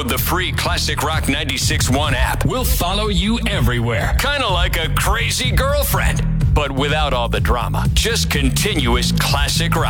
Download the free Classic Rock 96.1 app. We'll follow you everywhere. Kind of like a crazy girlfriend, but without all the drama. Just continuous classic rock.